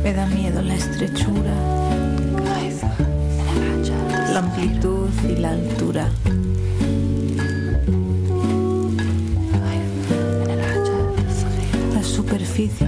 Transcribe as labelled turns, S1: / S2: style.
S1: Me da miedo la estrechura, la amplitud y la altura. La superficie